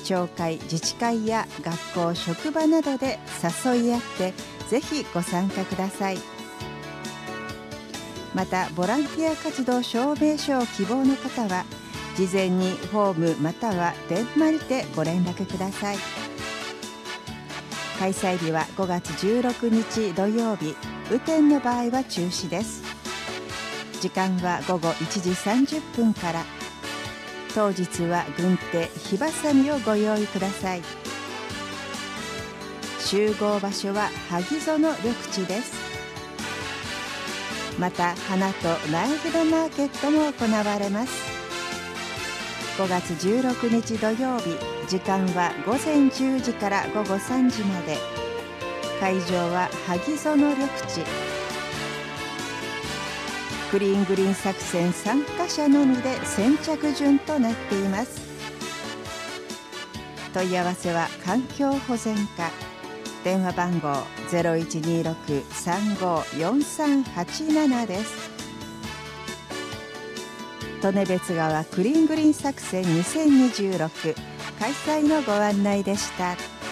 町会、自治会や学校、職場などで誘い合ってぜひご参加ください。またボランティア活動証明書を希望の方は事前にホームまたは電話にてご連絡ください。開催日は5月16日土曜日、雨天の場合は中止です。時間は午後1時30分から。当日は軍手、火ばさみをご用意ください。集合場所は萩園緑地です。また花と苗木のマーケットも行われます。5月16日土曜日、時間は午前10時から午後3時まで。会場は萩園緑地。クリーングリーン作戦参加者のみで先着順となっています。問い合わせは環境保全課、電話番号 0126-354387 です。利根別川クリーングリーン作戦2026開催のご案内でした。